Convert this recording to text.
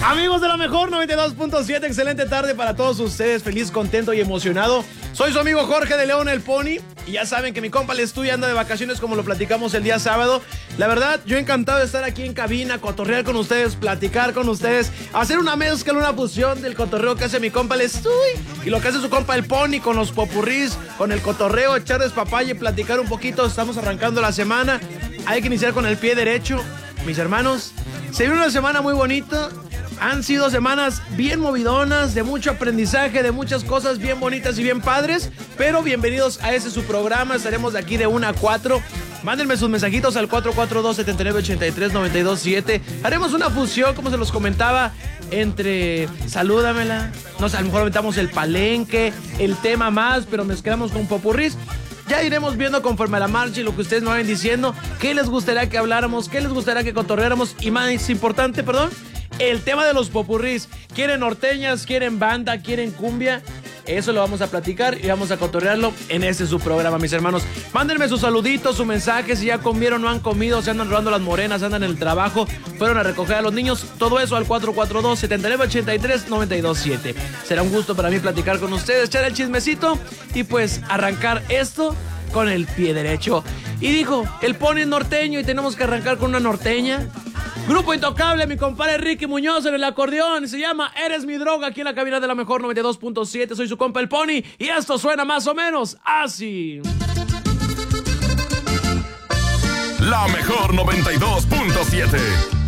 Amigos de la mejor 92.7, excelente tarde para todos ustedes, feliz, contento y emocionado. Soy su amigo Jorge de León el Pony y ya saben que mi compa el Estuy anda de vacaciones como lo platicamos el día sábado. La verdad, yo encantado de estar aquí en cabina, cotorrear con ustedes, platicar con ustedes, hacer una mezcla, una fusión del cotorreo que hace mi compa el Estuy y lo que hace su compa el Pony con los popurrís, con el cotorreo, echar despapalle, platicar un poquito. Estamos arrancando la semana, hay que iniciar con el pie derecho. Mis hermanos, se viene una semana muy bonita. Han sido semanas bien movidonas, de mucho aprendizaje, de muchas cosas bien bonitas y bien padres. Pero bienvenidos a ese su programa. Estaremos de aquí de 1 a 4. Mándenme sus mensajitos al 442-7983-927. Haremos una fusión, como se los comentaba, entre salúdamela. No sé, a lo mejor aventamos el palenque, el tema más, pero mezclamos con popurrís. Ya iremos viendo conforme a la marcha y lo que ustedes me vayan diciendo, qué les gustaría que habláramos, qué les gustaría que cotorreáramos y más importante, el tema de los popurrís. ¿Quieren norteñas? ¿Quieren banda? ¿Quieren cumbia? Eso lo vamos a platicar y vamos a cotorrearlo en este su programa, mis hermanos. Mándenme sus saluditos, sus mensajes, si ya comieron, no han comido, se andan robando las morenas, andan en el trabajo, fueron a recoger a los niños, todo eso al 442-7983-927. Será un gusto para mí platicar con ustedes, echar el chismecito y pues arrancar esto con el pie derecho. Y dijo, el Pony es norteño y tenemos que arrancar con una norteña. Grupo Intocable, mi compadre Ricky Muñoz en el acordeón. Se llama Eres mi droga, aquí en la cabina de la mejor 92.7. Soy su compa el Pony y esto suena más o menos así. La mejor 92.7.